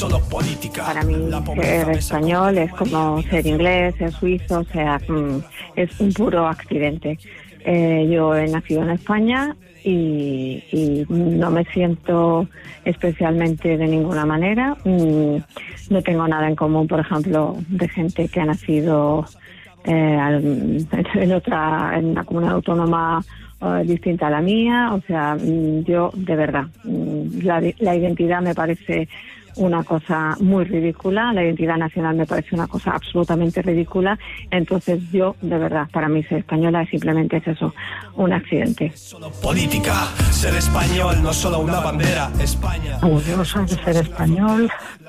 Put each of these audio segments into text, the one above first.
Para mí ser español es como ser inglés, ser suizo, o sea, es un puro accidente. Yo he nacido en España y no me siento especialmente de ninguna manera. No tengo nada en común, por ejemplo, de gente que ha nacido en una comunidad autónoma distinta a la mía. O sea, yo de verdad, la identidad me parece una cosa muy ridícula, la identidad nacional me parece una cosa absolutamente ridícula. Entonces yo, de verdad, para mí ser española simplemente es eso, un accidente. Solo política, ser español, no solo una bandera, España. Orgullosa de ser español,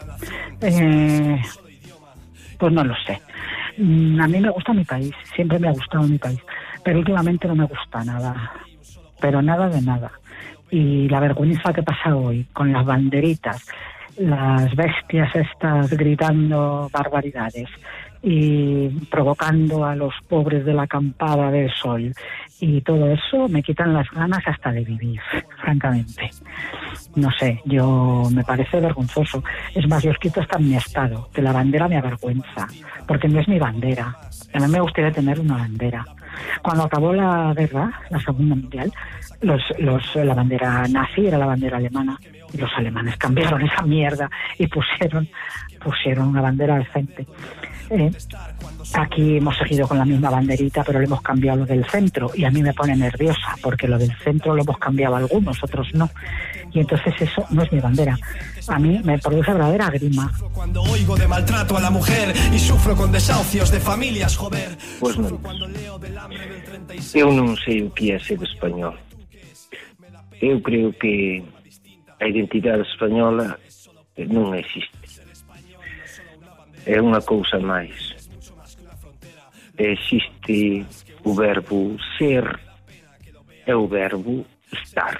pues no lo sé. A mí me gusta mi país, siempre me ha gustado mi país, pero últimamente no me gusta nada, pero nada de nada. Y la vergüenza que pasa hoy con las banderitas, las bestias estas gritando barbaridades y provocando a los pobres de la acampada del sol y todo eso, me quitan las ganas hasta de vivir, francamente. No sé, me parece vergonzoso. Es más, yo os quito hasta mi estado, que la bandera me avergüenza, porque no es mi bandera. A mí me gustaría tener una bandera. Cuando acabó la guerra, la Segunda Mundial, la bandera nazi era la bandera alemana, y los alemanes cambiaron esa mierda y pusieron una bandera decente. Aquí hemos seguido con la misma banderita, pero le hemos cambiado lo del centro, y a mí me pone nerviosa, porque lo del centro lo hemos cambiado algunos, otros no. Y entonces eso no es mi bandera. A mí me produce verdadera grima. Cuando oigo de maltrato a la mujer y sufro con desahucios de familias, joder. Pois non. Eu non sei o que é ser español. Eu creo que a identidade española non existe. É unha cousa máis. Existe o verbo ser e o verbo estar.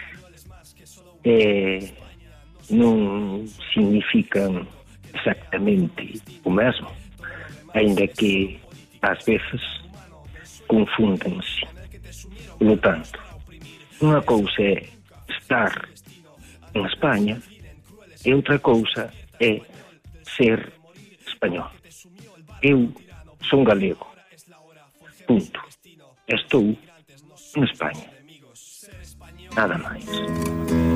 Non significan exactamente o mesmo, ainda que ás veces confúndense. Por lo tanto, unha cousa é estar en España e outra cousa é ser español. Eu son galego. Punto. Estou en España. Nada máis.